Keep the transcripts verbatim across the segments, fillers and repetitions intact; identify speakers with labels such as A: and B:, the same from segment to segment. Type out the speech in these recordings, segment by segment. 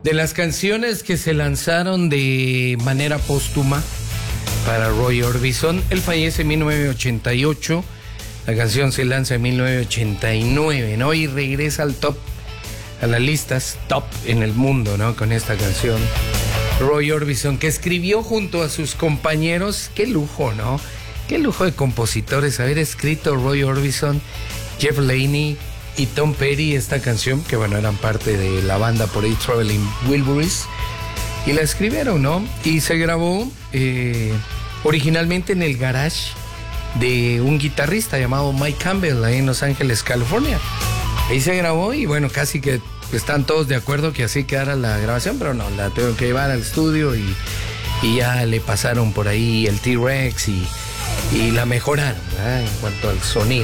A: De las canciones que se lanzaron de manera póstuma para Roy Orbison, él fallece en mil novecientos ochenta y ocho, la canción se lanza en mil novecientos ochenta y nueve, ¿no? Y regresa al top, a las listas top en el mundo, ¿no? Con esta canción. Roy Orbison, que escribió junto a sus compañeros, qué lujo, ¿no? Qué lujo de compositores haber escrito Roy Orbison, Jeff Lynne y Tom Petty esta canción, que bueno, eran parte de la banda por ahí, Traveling Wilburys, y la escribieron, ¿no? Y se grabó eh, originalmente en el garage de un guitarrista llamado Mike Campbell, ahí en Los Ángeles, California. Ahí se grabó y bueno, casi que están todos de acuerdo que así quedara la grabación, pero no, la tengo que llevar al estudio y, y ya le pasaron por ahí el T-Rex y, y la mejoraron, ¿verdad? En cuanto al sonido.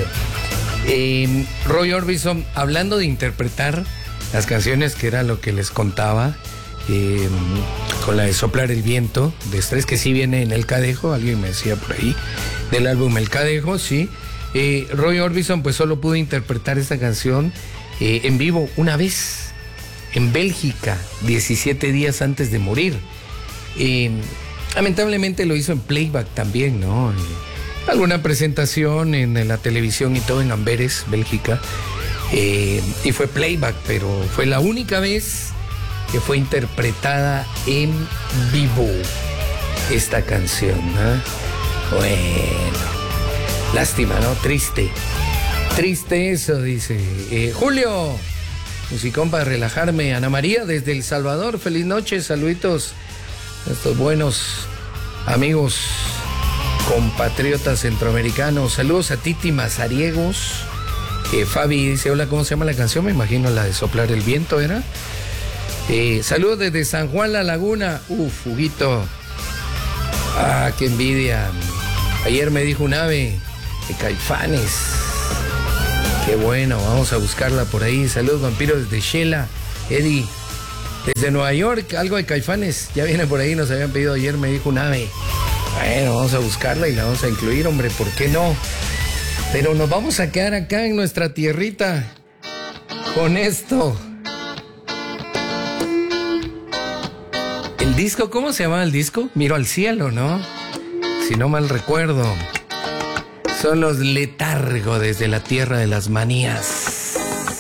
A: Eh, Roy Orbison, hablando de interpretar las canciones, que era lo que les contaba, eh, con la de Soplar el Viento, de Estrés, que sí viene en El Cadejo, alguien me decía por ahí, del álbum El Cadejo, sí. Eh, Roy Orbison pues solo pudo interpretar esta canción eh, en vivo una vez, en Bélgica, diecisiete días antes de morir. Eh, lamentablemente lo hizo en playback también, ¿no? Eh, alguna presentación en la televisión y todo en Amberes, Bélgica, eh, y fue playback, pero fue la única vez que fue interpretada en vivo esta canción, ¿no? Bueno, lástima, ¿no? Triste, triste eso, dice eh, Julio, musicón para relajarme. Ana María desde El Salvador, feliz noche, saluditos a estos buenos amigos compatriotas centroamericanos. Saludos a Titi Mazariegos. Eh, Fabi dice, hola, ¿cómo se llama la canción? Me imagino la de Soplar el Viento, ¿era? Eh, saludos desde San Juan La Laguna. Uf, Huguito. Ah, qué envidia. Ayer me dijo un ave de Caifanes. Qué bueno, vamos a buscarla por ahí. Saludos, vampiro, desde Shela. Eddie, desde Nueva York, algo de Caifanes. Ya viene por ahí, nos habían pedido ayer, me dijo un ave. Bueno, vamos a buscarla y la vamos a incluir, hombre, ¿por qué no? Pero nos vamos a quedar acá en nuestra tierrita con esto. El disco, ¿cómo se llama el disco? Miro al cielo, ¿no? Si no mal recuerdo. Son los Letargo desde la tierra de las manías.